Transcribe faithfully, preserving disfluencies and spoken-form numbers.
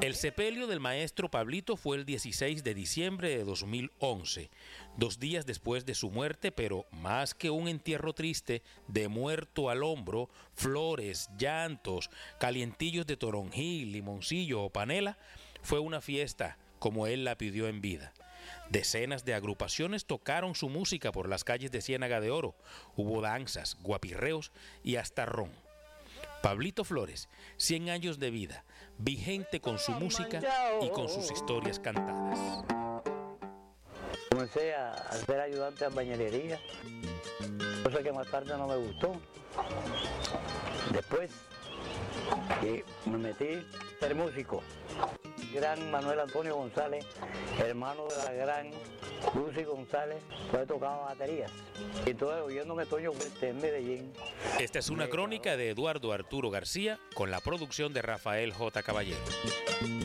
El sepelio del maestro Pablito fue el dieciséis de diciembre de dos mil once, dos días después de su muerte, pero más que un entierro triste, de muerto al hombro, flores, llantos, calientillos de toronjil, limoncillo o panela, fue una fiesta como él la pidió en vida. Decenas de agrupaciones tocaron su música por las calles de Ciénaga de Oro, hubo danzas, guapirreos y hasta ron. Pablito Flores, cien años de vida, vigente con su música y con sus historias cantadas. Comencé a ser ayudante de bañilería, cosa que más tarde no me gustó. Después me metí a ser músico. Gran Manuel Antonio González, hermano de la gran Lucy González, pues tocaba baterías. Y entonces oyéndome Toño Huerta en Medellín. Esta es una crónica de Eduardo Arturo García con la producción de Rafael J. Caballero.